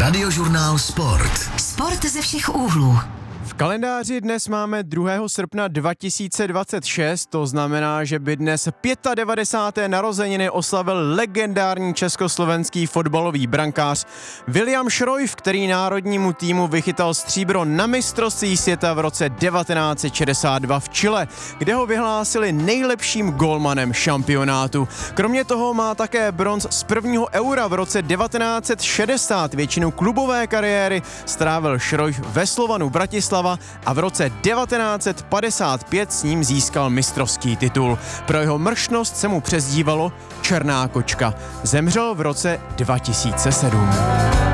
Radiožurnál Sport. Sport ze všech úhlů. V kalendáři dnes máme 2. srpna 2026, to znamená, že by dnes 95. narozeniny oslavil legendární československý fotbalový brankář William Šrojf, který národnímu týmu vychytal stříbro na mistrovství světa v roce 1962 v Chile, kde ho vyhlásili nejlepším gólmanem šampionátu. Kromě toho má také bronz z prvního eura v roce 1960. Většinu klubové kariéry strávil Šrojf ve Slovanu Bratislava a v roce 1955 s ním získal mistrovský titul. Pro jeho mršnost se mu přezdívalo Černá kočka. Zemřel v roce 2007.